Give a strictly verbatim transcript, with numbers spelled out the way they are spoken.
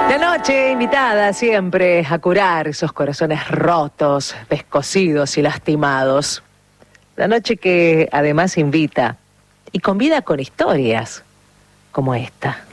La noche invitada siempre a curar esos corazones rotos, descosidos y lastimados. La noche que además invita y convida con historias como esta.